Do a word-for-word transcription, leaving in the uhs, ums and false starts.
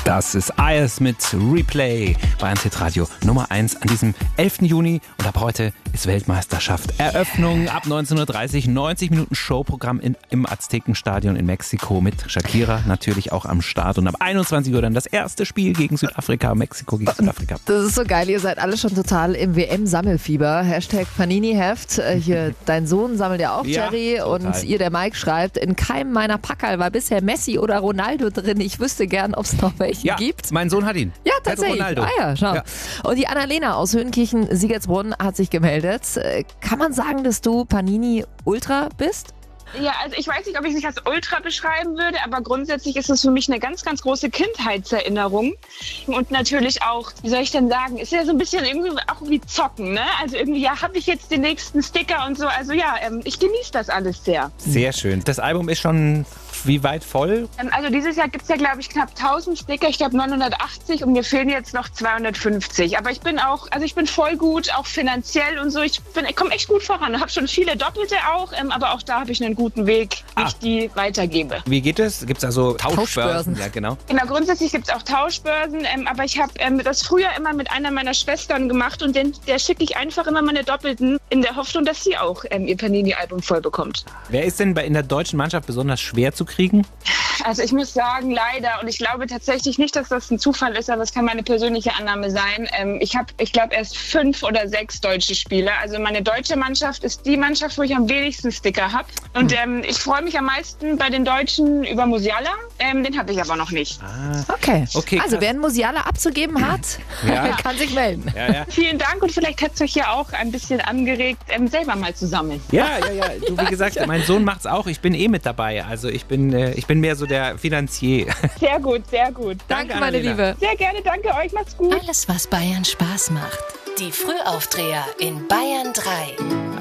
Das ist Ayers mit Replay bei Hit Radio Nummer eins an diesem elften Juni. Und ab heute ist Weltmeisterschaft. Eröffnung ab neunzehn Uhr dreißig, neunzig Minuten Showprogramm in, im Aztekenstadion in Mexiko mit Shakira natürlich auch am Start. Und ab einundzwanzig Uhr dann das erste Spiel gegen Südafrika, Mexiko gegen Südafrika. Das ist so geil, ihr seid alle schon total im W M-Sammelfieber. Hashtag Panini-Heft. Hier, dein Sohn sammelt ja auch, Ja, Jerry. total. Und ihr, der Mike, schreibt, in keinem meiner Packerl war bisher Messi oder Ronaldo drin. Ich wüsste gern, ob es noch welche Ja, gibt. mein Sohn hat ihn. Ja, Pedro tatsächlich. Ronaldo. Ah ja, schau. Ja. Und die Annalena aus Höhenkirchen-Siegertsbrunn hat sich gemeldet. Äh, Kann man sagen, dass du Panini-Ultra bist? Ja, also ich weiß nicht, ob ich es als Ultra beschreiben würde, aber grundsätzlich ist es für mich eine ganz, ganz große Kindheitserinnerung. Und natürlich auch, wie soll ich denn sagen, ist ja so ein bisschen irgendwie auch wie Zocken, ne? Also irgendwie, ja, habe ich jetzt den nächsten Sticker und so. Also ja, ähm, ich genieße das alles sehr. Sehr schön. Das Album ist schon wie weit voll? Ähm, also dieses Jahr gibt es ja, glaube ich, knapp tausend Sticker. Ich glaube neunhundertachtzig und mir fehlen jetzt noch zweihundertfünfzig. Aber ich bin auch, also ich bin voll gut, auch finanziell und so. Ich bin, ich komme echt gut voran. Ich habe schon viele Doppelte auch, ähm, aber auch da habe ich einen guten Weg, wie Ah. ich die weitergebe. Wie geht es? Gibt es also Tauschbörsen? Tauschbörsen. Ja, genau. Genau, grundsätzlich gibt es auch Tauschbörsen, ähm, aber ich habe ähm, das früher immer mit einer meiner Schwestern gemacht und den, der schicke ich einfach immer meine Doppelten in der Hoffnung, dass sie auch ähm, ihr Panini-Album voll bekommt. Wer ist denn bei, in der deutschen Mannschaft besonders schwer zu kriegen? Also ich muss sagen, leider, und ich glaube tatsächlich nicht, dass das ein Zufall ist, aber es kann meine persönliche Annahme sein. Ähm, ich habe, ich glaube, erst fünf oder sechs deutsche Spieler. Also meine deutsche Mannschaft ist die Mannschaft, wo ich am wenigsten Sticker habe. Und ähm, ich freue mich am meisten bei den Deutschen über Musiala. Ähm, den habe ich aber noch nicht. Okay. Okay, also krass. wer ein Musiala abzugeben hat, Ja. kann sich melden. Ja, ja. Vielen Dank und vielleicht hat es euch ja auch ein bisschen angeregt, ähm, selber mal zu sammeln. Ja, ja, ja. Du, wie gesagt, mein Sohn macht's auch. Ich bin eh mit dabei. Also ich bin, äh, ich bin mehr so der Finanzier. Sehr gut, sehr gut. Danke, meine Annalena. Liebe. Sehr gerne, danke euch, macht's gut. Alles, was Bayern Spaß macht. Die Frühaufdreher in Bayern drei.